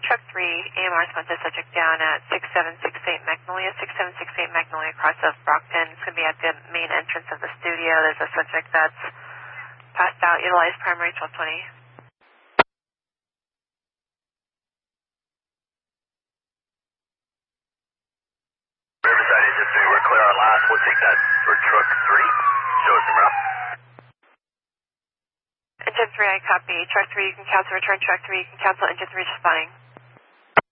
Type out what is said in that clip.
truck 3, AMR spent the subject down at 6768 Magnolia, 6768 Magnolia across of Brockton. It's going to be at the main entrance of the studio. There's a subject that's passed out. Utilize primary 1220. Riverside Engine 3, we're clear on last. We'll take that for truck 3. Show us some route. Engine 3, I copy. Truck 3, you can cancel. Return truck 3, you can cancel. Engine 3 responding.